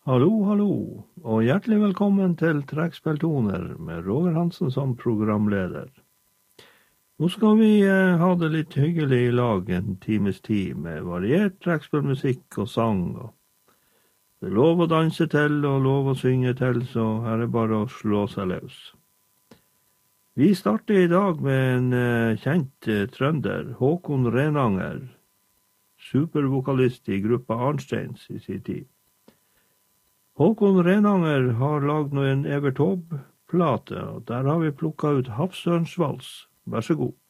Hallo, hallo, og hjertelig velkommen til Trekkspilltoner med Roger Hansen som programleder. Nå skal vi ha det litt hyggelig i lag en times tid med variert trekkspillmusikk og sang. Det er lov å danse til og lov å synge til, så her er bare å slå seg løs. Vi starter i dag med en kjent trønder, Håkon Renanger, supervokalist i gruppa Arnsteins i sin tid. Håkon Renanger har lagd en Evert Taube-plate, og der har vi plukket ut Havsørens vals. Vær så god.